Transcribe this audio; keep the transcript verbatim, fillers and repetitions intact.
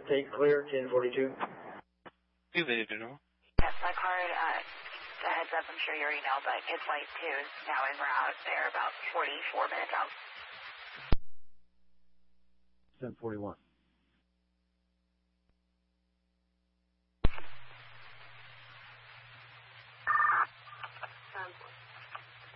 take clear, ten forty-two. Two Lady General. Yes, my card, uh, a heads up, I'm sure you already know, but it's Flight two is now en route. They're about forty-four minutes out. ten forty-one.